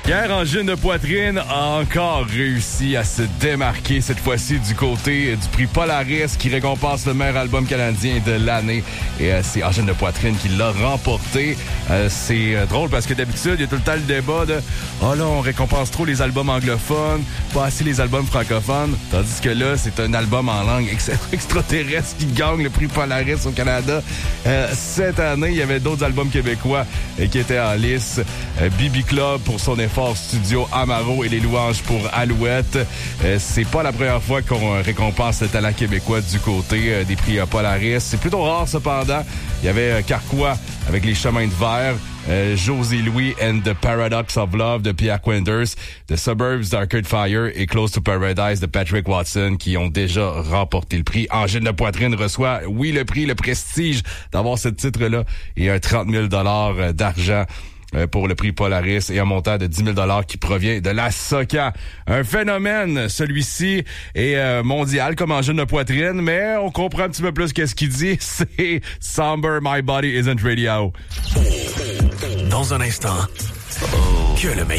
Hier, Angine de poitrine a encore réussi à se démarquer, cette fois-ci du côté du prix Polaris qui récompense le meilleur album canadien de l'année. Et c'est Angine de poitrine qui l'a remporté. C'est drôle parce que d'habitude, il y a tout le temps le débat de « Ah là, on récompense trop les albums anglophones, pas assez les albums francophones. » Tandis que là, c'est un album en langue extraterrestre qui gagne le prix Polaris au Canada. Cette année, il y avait d'autres albums québécois qui étaient en lice. Bibi Club pour son effort studio Amaro et les louanges pour Alouette. C'est pas la première fois qu'on récompense le talent québécois du côté des prix Polaris. C'est plutôt rare cependant. Il y avait Carquois avec Les Chemins de Verre, José Louis and the Paradox of Love de Pierre Quinders, The Suburbs d'Arcade Fire et Close to Paradise de Patrick Watson qui ont déjà remporté le prix. Angine de poitrine reçoit, oui, le prix, le prestige d'avoir ce titre-là et un 30 000 $ d'argent pour le prix Polaris et un montant de 10 000 $ qui provient de la SOCA. Un phénomène, celui-ci, est mondial comme Angine de poitrine, mais on comprend un petit peu plus qu'est-ce qu'il dit. C'est Somber My Body Isn't Radio. Dans un instant, que le meilleur